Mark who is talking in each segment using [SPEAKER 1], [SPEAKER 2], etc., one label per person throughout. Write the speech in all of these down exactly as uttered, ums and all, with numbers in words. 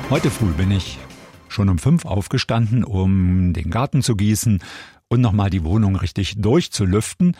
[SPEAKER 1] Heute früh bin ich schon um fünf aufgestanden, um den Garten zu gießen und nochmal die Wohnung richtig durchzulüften.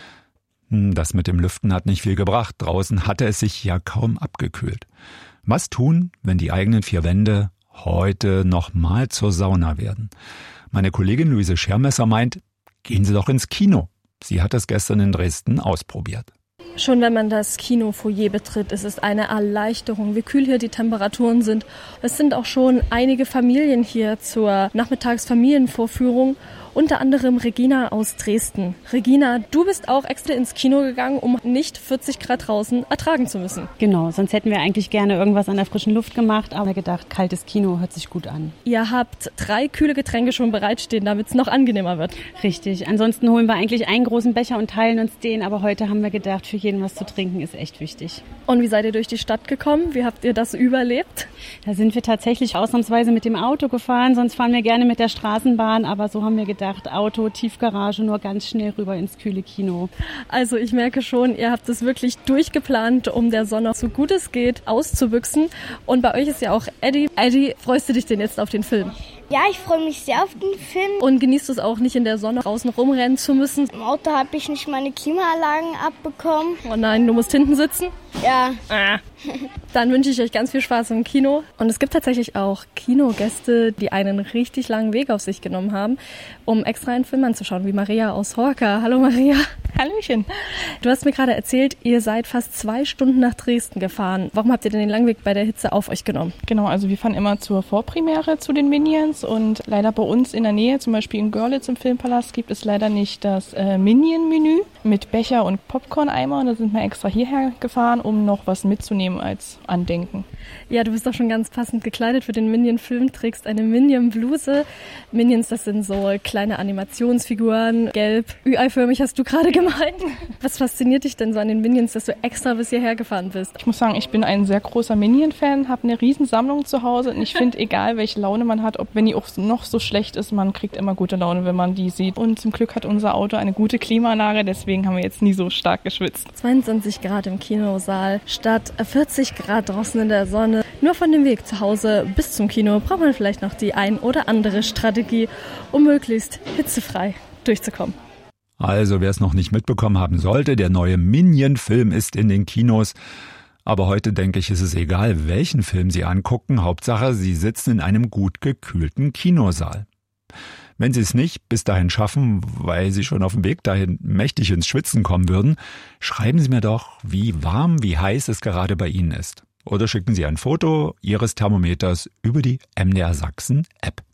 [SPEAKER 1] Das mit dem Lüften hat nicht viel gebracht. Draußen hatte es sich ja kaum abgekühlt. Was tun, wenn die eigenen vier Wände heute nochmal zur Sauna werden? Meine Kollegin Luise Schermesser meint, gehen Sie doch ins Kino. Sie hat das gestern in Dresden ausprobiert.
[SPEAKER 2] Schon wenn man das Kinofoyer betritt, ist es eine Erleichterung, wie kühl hier die Temperaturen sind. Es sind auch schon einige Familien hier zur Nachmittagsfamilienvorführung, unter anderem Regina aus Dresden. Regina, du bist auch extra ins Kino gegangen, um nicht vierzig Grad draußen ertragen zu müssen.
[SPEAKER 3] Genau, sonst hätten wir eigentlich gerne irgendwas an der frischen Luft gemacht, aber gedacht, kaltes Kino hört sich gut an.
[SPEAKER 2] Ihr habt drei kühle Getränke schon bereitstehen, damit es noch angenehmer wird.
[SPEAKER 3] Richtig, ansonsten holen wir eigentlich einen großen Becher und teilen uns den, aber heute haben wir gedacht, für jeden was zu trinken ist echt wichtig.
[SPEAKER 2] Und wie seid ihr durch die Stadt gekommen? Wie habt ihr das überlebt?
[SPEAKER 3] Da sind wir tatsächlich ausnahmsweise mit dem Auto gefahren, sonst fahren wir gerne mit der Straßenbahn, aber so haben wir gedacht, Auto, Tiefgarage, nur ganz schnell rüber ins kühle Kino.
[SPEAKER 2] Also ich merke schon, ihr habt es wirklich durchgeplant, um der Sonne so gut es geht auszubüchsen. Und bei euch ist ja auch Eddie. Eddie, freust du dich denn jetzt auf den Film?
[SPEAKER 4] Ja, ich freue mich sehr auf den Film.
[SPEAKER 2] Und genießt du es auch nicht, in der Sonne draußen rumrennen zu müssen?
[SPEAKER 4] Im Auto habe ich nicht meine Klimaanlagen abbekommen.
[SPEAKER 2] Oh nein, du musst hinten sitzen?
[SPEAKER 4] Ja.
[SPEAKER 2] Ah. Dann wünsche ich euch ganz viel Spaß im Kino. Und es gibt tatsächlich auch Kinogäste, die einen richtig langen Weg auf sich genommen haben, um extra einen Film anzuschauen, wie Maria aus Horka. Hallo Maria.
[SPEAKER 5] Hallöchen.
[SPEAKER 2] Du hast mir gerade erzählt, ihr seid fast zwei Stunden nach Dresden gefahren. Warum habt ihr denn den langen Weg bei der Hitze auf euch genommen?
[SPEAKER 5] Genau, also wir fahren immer zur Vorpremiere zu den Minions und leider bei uns in der Nähe, zum Beispiel in Görlitz im Filmpalast, gibt es leider nicht das äh, Minion-Menü mit Becher und Popcorn-Eimer. Und da sind wir extra hierher gefahren, um noch was mitzunehmen als Andenken.
[SPEAKER 2] Ja, du bist doch schon ganz passend gekleidet für den Minion-Film, trägst eine Minion-Bluse. Minions, das sind so kleine Animationsfiguren, gelb, Ü-Ei-förmig hast du gerade gemalt. Was fasziniert dich denn so an den Minions, dass du extra bis hierher gefahren bist?
[SPEAKER 5] Ich muss sagen, ich bin ein sehr großer Minion-Fan, habe eine riesen Sammlung zu Hause und ich finde, egal welche Laune man hat, ob wenn die auch noch so schlecht ist, man kriegt immer gute Laune, wenn man die sieht. Und zum Glück hat unser Auto eine gute Klimaanlage, deswegen haben wir jetzt nie so stark geschwitzt.
[SPEAKER 2] zweiundzwanzig Grad im Kinosaal statt vierzig Grad draußen in der Sonne. Nur von dem Weg zu Hause bis zum Kino braucht man vielleicht noch die ein oder andere Strategie, um möglichst hitzefrei durchzukommen.
[SPEAKER 1] Also, wer es noch nicht mitbekommen haben sollte, der neue Minion-Film ist in den Kinos. Aber heute, denke ich, ist es egal, welchen Film Sie angucken. Hauptsache, Sie sitzen in einem gut gekühlten Kinosaal. Wenn Sie es nicht bis dahin schaffen, weil Sie schon auf dem Weg dahin mächtig ins Schwitzen kommen würden, schreiben Sie mir doch, wie warm, wie heiß es gerade bei Ihnen ist. Oder schicken Sie ein Foto Ihres Thermometers über die M D R Sachsen App.